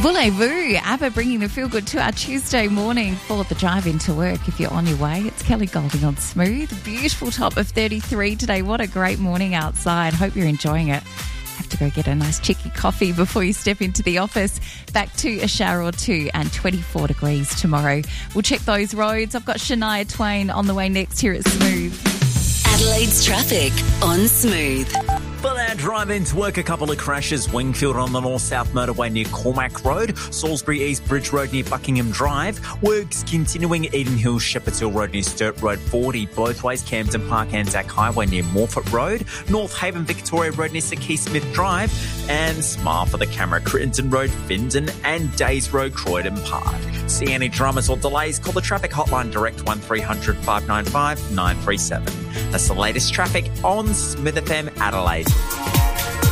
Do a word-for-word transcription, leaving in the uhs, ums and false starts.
Voulez-vous, ABBA bringing the feel-good to our Tuesday morning for the drive into work. If you're on your way, it's Kelly Golding on Smooth. Beautiful top of thirty-three today. What a great morning outside. Hope you're enjoying it. Have to go get a nice chicky coffee before you step into the office. Back to a shower or two and twenty-four degrees tomorrow. We'll check those roads. I've got Shania Twain on the way next here at Smooth. Adelaide's traffic on Smooth. For our drive into work, a couple of crashes. Wingfield on the north-south motorway near Cormac Road. Salisbury East Bridge Road near Buckingham Drive. Works continuing Eden Hills, Shepherds Hill Road near Sturt Road forty. Both ways, Camden Park Anzac Highway near Morford Road. North Haven Victoria Road near Sir Keith Smith Drive. And Smile for the Camera, Crittenden Road, Findon and Days Road, Croydon Park. See any dramas or delays? Call the traffic hotline direct one three hundred five nine five nine three seven. That's the latest traffic on Smith F M Adelaide.